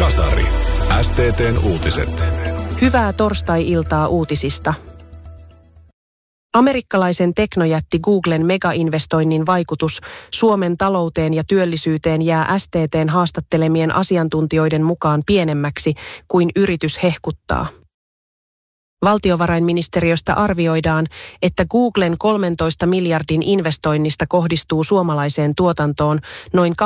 Kasari. STT:n uutiset. Hyvää torstai-iltaa uutisista. Amerikkalaisen teknojätti Googlen megainvestoinnin vaikutus Suomen talouteen ja työllisyyteen jää STT:n haastattelemien asiantuntijoiden mukaan pienemmäksi kuin yritys hehkuttaa. Valtiovarainministeriöstä arvioidaan, että Googlen 13 miljardin investoinnista kohdistuu suomalaiseen tuotantoon noin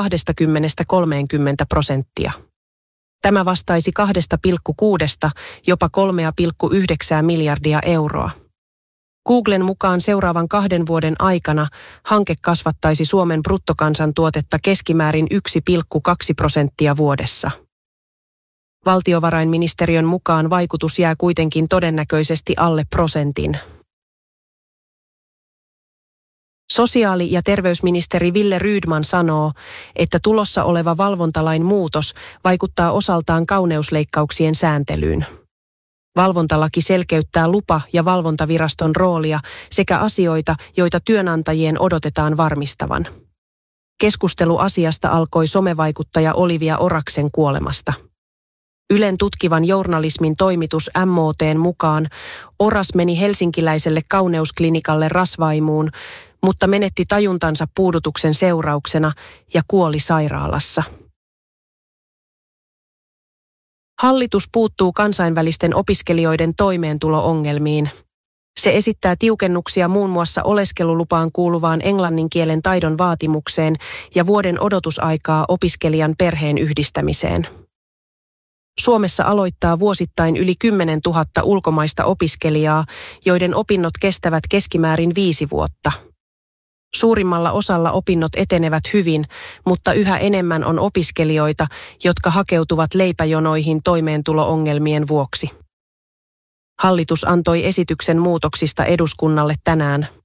20–30%. Tämä vastaisi 2,6 jopa 3,9 miljardia euroa. Googlen mukaan seuraavan 2 vuoden aikana hanke kasvattaisi Suomen bruttokansantuotetta keskimäärin 1,2% vuodessa. Valtiovarainministeriön mukaan vaikutus jää kuitenkin todennäköisesti alle prosentin. Sosiaali- ja terveysministeri Wille Rydman sanoo, että tulossa oleva valvontalain muutos vaikuttaa osaltaan kauneusleikkauksien sääntelyyn. Valvontalaki selkeyttää lupa- ja valvontaviraston roolia sekä asioita, joita työnantajien odotetaan varmistavan. Keskustelu asiasta alkoi somevaikuttaja Olivia Oraksen kuolemasta. Ylen tutkivan journalismin toimitus MOT:n mukaan Oras meni helsinkiläiselle kauneusklinikalle rasvaimuun, mutta menetti tajuntansa puudutuksen seurauksena ja kuoli sairaalassa. Hallitus puuttuu kansainvälisten opiskelijoiden toimeentulo-ongelmiin. Se esittää tiukennuksia muun muassa oleskelulupaan kuuluvaan englannin kielen taidon vaatimukseen ja vuoden odotusaikaa opiskelijan perheen yhdistämiseen. Suomessa aloittaa vuosittain yli 10 000 ulkomaista opiskelijaa, joiden opinnot kestävät keskimäärin 5 vuotta. Suurimmalla osalla opinnot etenevät hyvin, mutta yhä enemmän on opiskelijoita, jotka hakeutuvat leipäjonoihin toimeentulo-ongelmien vuoksi. Hallitus antoi esityksen muutoksista eduskunnalle tänään.